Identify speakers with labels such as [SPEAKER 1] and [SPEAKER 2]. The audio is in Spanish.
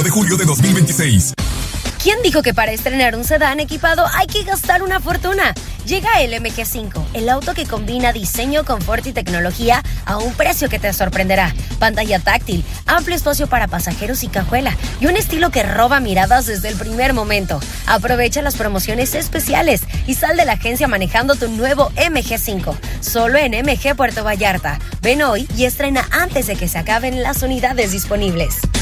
[SPEAKER 1] de julio de 2026.
[SPEAKER 2] ¿Quién dijo que para estrenar un sedán equipado hay que gastar una fortuna? Llega el MG5, el auto que combina diseño, confort y tecnología a un precio que te sorprenderá. Pantalla táctil, amplio espacio para pasajeros y cajuela y un estilo que roba miradas desde el primer momento. Aprovecha las promociones especiales y sal de la agencia manejando tu nuevo MG5. Solo en MG Puerto Vallarta. Ven hoy y estrena antes de que se acaben las unidades disponibles.